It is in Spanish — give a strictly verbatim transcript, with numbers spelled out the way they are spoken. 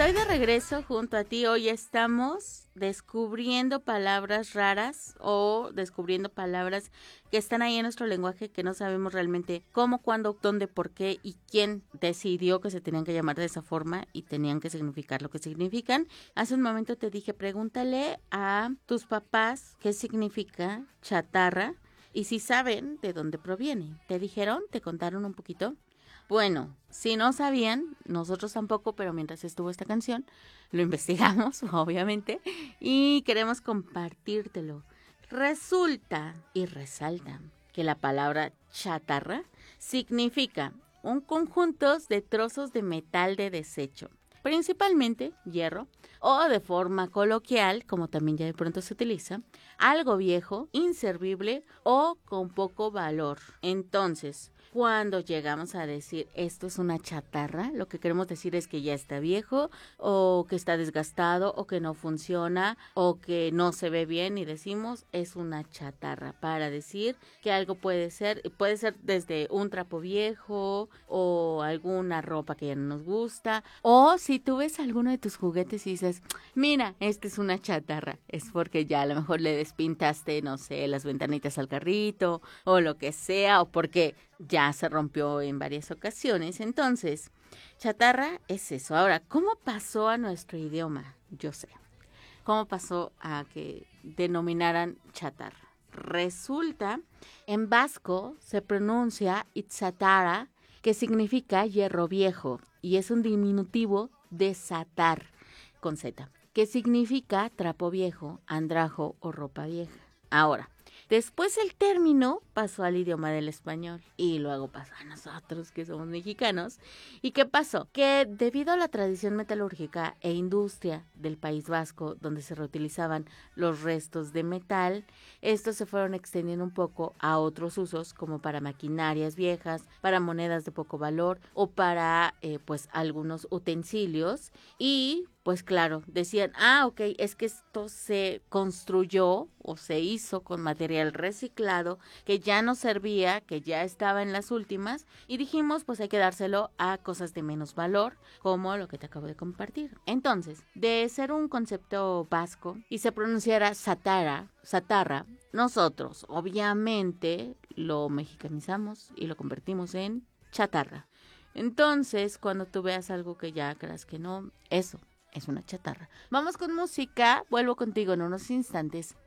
Estoy de regreso junto a ti. Hoy estamos descubriendo palabras raras o descubriendo palabras que están ahí en nuestro lenguaje que no sabemos realmente cómo, cuándo, dónde, por qué y quién decidió que se tenían que llamar de esa forma y tenían que significar lo que significan. Hace un momento te dije, pregúntale a tus papás qué significa chatarra y si saben de dónde proviene. ¿Te dijeron? ¿Te contaron un poquito? Bueno, si no sabían, nosotros tampoco, pero mientras estuvo esta canción, lo investigamos, obviamente, y queremos compartírtelo. Resulta y resalta que la palabra chatarra significa un conjunto de trozos de metal de desecho, principalmente hierro, o de forma coloquial, como también ya de pronto se utiliza, algo viejo, inservible o con poco valor. Entonces, cuando llegamos a decir esto es una chatarra, lo que queremos decir es que ya está viejo o que está desgastado o que no funciona o que no se ve bien y decimos es una chatarra para decir que algo puede ser, puede ser desde un trapo viejo o alguna ropa que ya no nos gusta, o si tú ves alguno de tus juguetes y dices, mira, esta es una chatarra, es porque ya a lo mejor le despintaste, no sé, las ventanitas al carrito o lo que sea, o porque ya se rompió en varias ocasiones. Entonces, chatarra es eso. Ahora, ¿cómo pasó a nuestro idioma? Yo sé. ¿Cómo pasó a que denominaran chatarra? Resulta, en vasco se pronuncia itzatara, que significa hierro viejo, y es un diminutivo de satar, con Z, que significa trapo viejo, andrajo o ropa vieja. Ahora, después el término pasó al idioma del español y luego pasó a nosotros que somos mexicanos. ¿Y qué pasó? Que debido a la tradición metalúrgica e industria del País Vasco, donde se reutilizaban los restos de metal, estos se fueron extendiendo un poco a otros usos como para maquinarias viejas, para monedas de poco valor o para eh, pues algunos utensilios y pues claro, decían, ah, ok, es que esto se construyó o se hizo con material reciclado que ya no servía, que ya estaba en las últimas, y dijimos, pues hay que dárselo a cosas de menos valor, como lo que te acabo de compartir. Entonces, de ser un concepto vasco y se pronunciara satara, satarra, nosotros obviamente lo mexicanizamos y lo convertimos en chatarra. Entonces, cuando tú veas algo que ya creas que no, eso es una chatarra. Vamos con música, vuelvo contigo en unos instantes.